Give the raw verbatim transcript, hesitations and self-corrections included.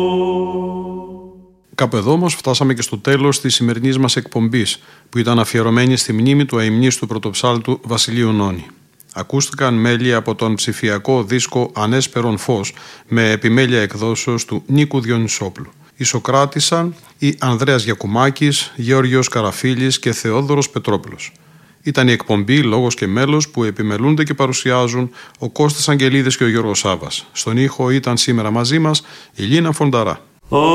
Κάπου εδώ όμως φτάσαμε και στο τέλος της σημερινής μας εκπομπής, που ήταν αφιερωμένη στη μνήμη του αημνίστου πρωτοψάλτου Βασιλείου Νόνη. Ακούστηκαν μέλη από τον ψηφιακό δίσκο Ανέσπερον Φως με επιμέλεια εκδόσεως του Νίκου Διονυσόπουλου. Ισοκράτησαν οι Ανδρέας Γιακουμάκης, Γεώργιος Καραφίλης και Θεόδωρος Πετρόπουλος. Ήταν η εκπομπή «Λόγος και μέλος» που επιμελούνται και παρουσιάζουν ο Κώστας Αγγελίδης και ο Γιώργος Σάβας. Στον ήχο ήταν σήμερα μαζί μας η Λίνα Φονταρά.